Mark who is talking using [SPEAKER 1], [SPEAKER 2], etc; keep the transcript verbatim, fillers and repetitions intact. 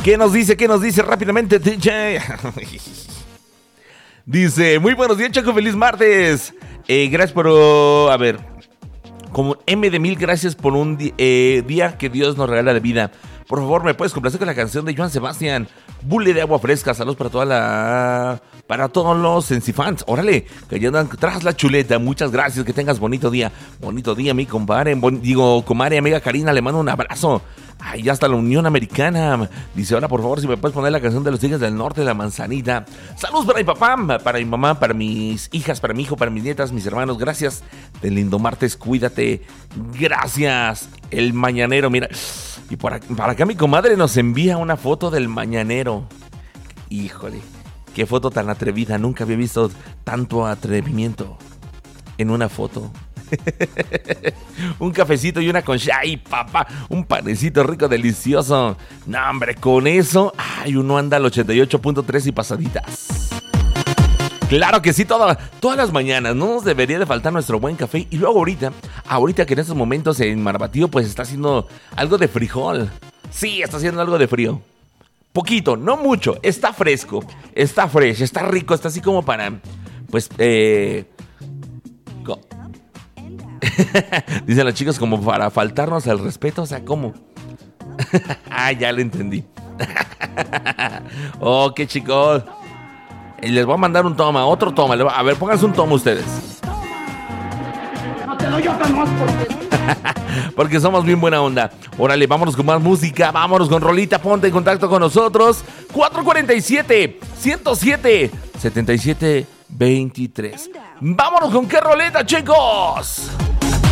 [SPEAKER 1] ¿Qué nos dice? ¿Qué nos dice rápidamente, D J? Dice, muy buenos días, Chaco, feliz martes. Eh, gracias por... Uh, a ver, como M de mil gracias por un di- eh, día que Dios nos regala de vida. Por favor, ¿me puedes complacer con la canción de Joan Sebastián? Bule de agua fresca, saludos para toda la... Para todos los Sensifans, órale, que ya andan tras la chuleta. Muchas gracias, que tengas bonito día. Bonito día, mi compadre, bon, digo, comadre, amiga Karina, le mando un abrazo. Ay, ya está la Unión Americana. Dice, ahora por favor, si me puedes poner la canción de los Tigres del Norte de la Manzanita. Saludos para mi papá, para mi mamá, para mis hijas, para mi hijo, para mis nietas, mis hermanos. Gracias, de lindo martes, cuídate. Gracias, el mañanero, mira. Y para, para acá mi comadre nos envía una foto del mañanero. Híjole, qué foto tan atrevida. Nunca había visto tanto atrevimiento en una foto. Un cafecito y una concha. ¡Ay, papá! Un panecito rico, delicioso. No, hombre, con eso, ay, uno anda al ochenta y ocho punto tres y pasaditas. Claro que sí, toda, todas las mañanas no nos debería de faltar nuestro buen café. Y luego ahorita, ahorita que en estos momentos en Marabatío pues está haciendo algo de frijol. Sí, está haciendo algo de frío. Poquito, no mucho, está fresco, está fresh, está rico, está así como para, pues, eh... co- Dicen los chicos como para faltarnos al respeto, o sea, ¿cómo? Ah, ya lo entendí. Oh, qué chicos. Y les voy a mandar un toma, otro toma. A ver, pónganse un toma ustedes.
[SPEAKER 2] No te doy otra más porque...
[SPEAKER 1] Porque somos bien buena onda. Órale, vámonos con más música. Vámonos con rolita. Ponte en contacto con nosotros. cuatro cuatro siete, uno cero siete, siete siete dos tres. Vámonos con qué roleta, chicos.